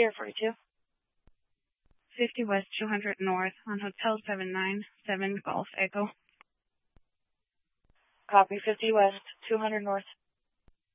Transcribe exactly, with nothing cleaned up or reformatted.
Sierra forty-two. fifty West two hundred North on Hotel seven nine seven Golf Echo. Copy. fifty West two hundred North